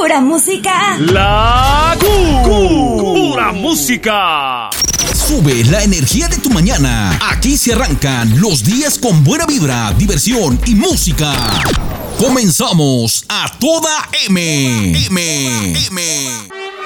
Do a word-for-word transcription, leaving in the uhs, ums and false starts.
pura música. La Q, pura música. Sube la energía de tu mañana. Aquí se arrancan los días con buena vibra, diversión y música. Comenzamos a toda M. M. M.